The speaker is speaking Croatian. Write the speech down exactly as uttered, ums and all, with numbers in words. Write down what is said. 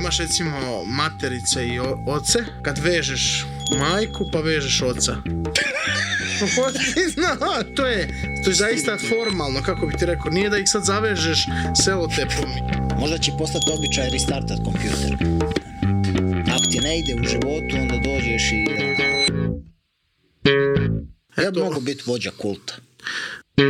imaš recimo materice i o- oce, kad vežeš majku pa vežeš oca. No, to je, to je zaista formalno, kako bi ti rekao, nije da ih sad zavežeš selotepom. Možda će postati običaj restartat kompjuter. Ako ti ne ide u životu, onda dođeš i... Ja bi Eto. mogu biti vođa kulta.